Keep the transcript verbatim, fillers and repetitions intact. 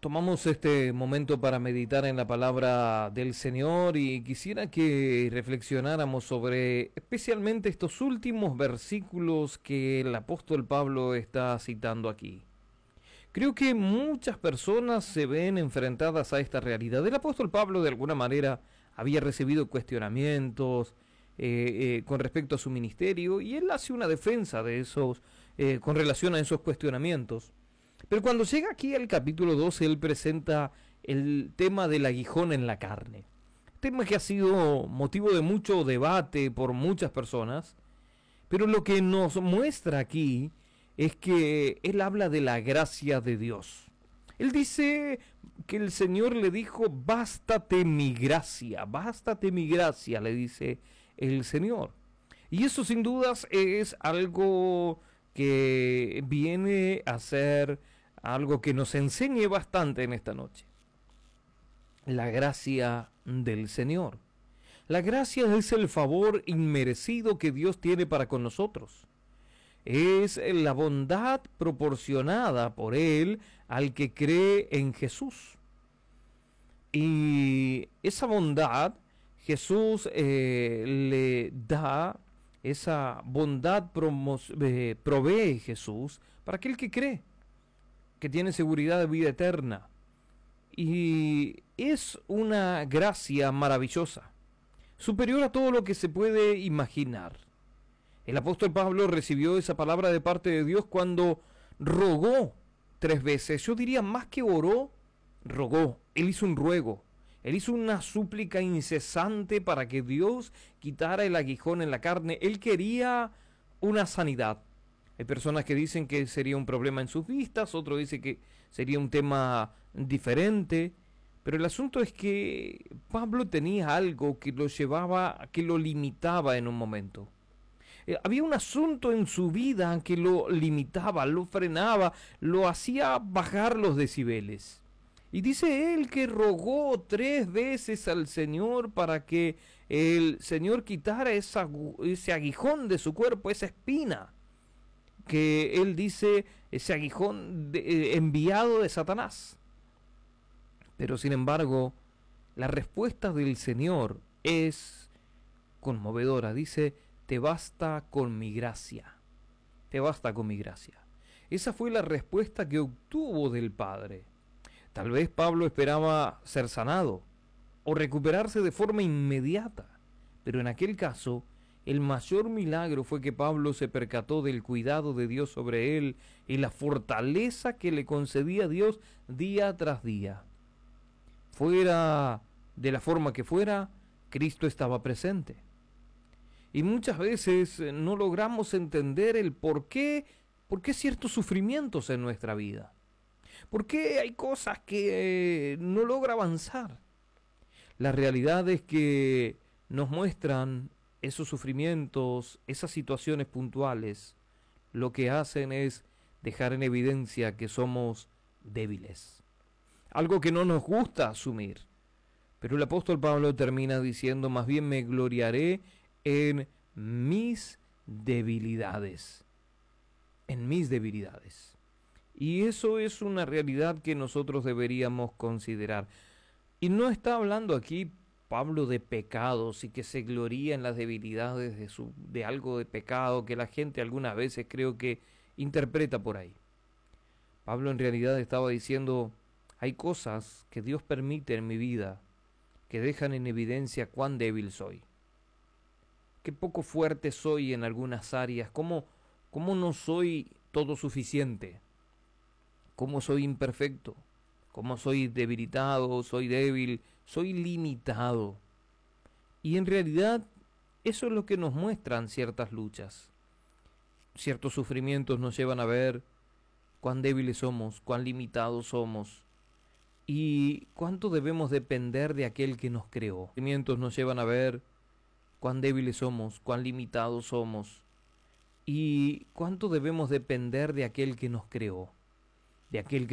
Tomamos este momento para meditar en la palabra del Señor y quisiera que reflexionáramos sobre especialmente estos últimos versículos que el apóstol Pablo está citando aquí. Creo que muchas personas se ven enfrentadas a esta realidad. El apóstol Pablo de alguna manera había recibido cuestionamientos eh, eh, con respecto a su ministerio y él hace una defensa de esos eh, con relación a esos cuestionamientos. Pero cuando llega aquí al capítulo doce, él presenta el tema del aguijón en la carne. Tema que ha sido motivo de mucho debate por muchas personas. Pero lo que nos muestra aquí es que él habla de la gracia de Dios. Él dice que el Señor le dijo, bástate mi gracia, bástate mi gracia, le dice el Señor. Y eso sin dudas es algo que viene a ser algo que nos enseñe bastante en esta noche. La gracia del Señor. La gracia es el favor inmerecido que Dios tiene para con nosotros. Es la bondad proporcionada por Él al que cree en Jesús. Y esa bondad Jesús eh, le da, esa bondad promo- eh, provee Jesús para aquel que cree, que tiene seguridad de vida eterna. Y es una gracia maravillosa, superior a todo lo que se puede imaginar. El apóstol Pablo recibió esa palabra de parte de Dios cuando rogó tres veces. Yo diría más que oró, rogó. Él hizo un ruego. Él hizo una súplica incesante para que Dios quitara el aguijón en la carne. Él quería una sanidad. Hay personas que dicen que sería un problema en sus vistas, otros dicen que sería un tema diferente. Pero el asunto es que Pablo tenía algo que lo llevaba, que lo limitaba en un momento. Eh, había un asunto en su vida que lo limitaba, lo frenaba, lo hacía bajar los decibeles. Y dice él que rogó tres veces al Señor para que el Señor quitara esa, ese aguijón de su cuerpo, esa espina, que él dice, ese aguijón de, eh, enviado de Satanás. Pero sin embargo, la respuesta del Señor es conmovedora. Dice, te basta con mi gracia. Te basta con mi gracia. Esa fue la respuesta que obtuvo del Padre. Tal vez Pablo esperaba ser sanado o recuperarse de forma inmediata, pero en aquel caso, el mayor milagro fue que Pablo se percató del cuidado de Dios sobre él y la fortaleza que le concedía Dios día tras día. Fuera de la forma que fuera, Cristo estaba presente. Y muchas veces no logramos entender el por qué, por qué ciertos sufrimientos en nuestra vida. ¿Por qué hay cosas que no logra avanzar? La realidad es que nos muestran esos sufrimientos, esas situaciones puntuales. Lo que hacen es dejar en evidencia que somos débiles. Algo que no nos gusta asumir. Pero el apóstol Pablo termina diciendo, más bien me gloriaré en mis debilidades. En mis debilidades. Y eso es una realidad que nosotros deberíamos considerar. Y no está hablando aquí Pablo de pecados y que se gloría en las debilidades de, su, de algo de pecado que la gente algunas veces creo que interpreta por ahí. Pablo en realidad estaba diciendo, hay cosas que Dios permite en mi vida que dejan en evidencia cuán débil soy. Qué poco fuerte soy en algunas áreas, cómo, cómo no soy todo suficiente. Cómo soy imperfecto, cómo soy debilitado, soy débil, soy limitado. Y en realidad eso es lo que nos muestran ciertas luchas. Ciertos sufrimientos nos llevan a ver cuán débiles somos, cuán limitados somos y cuánto debemos depender de aquel que nos creó. Los sufrimientos nos llevan a ver cuán débiles somos, cuán limitados somos y cuánto debemos depender de aquel que nos creó. De aquel que